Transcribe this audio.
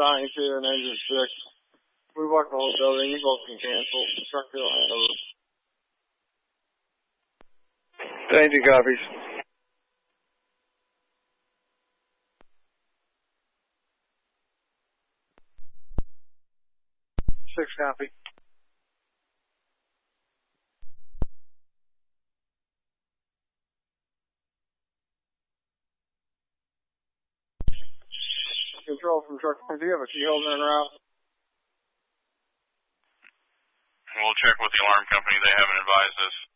assigned to an engine 6. We work the whole building. You both can cancel. Truck your line over. Engine copies. 6 copy. Control from truck. Do you have a key holder en route? We'll check with the alarm company. They haven't advised us.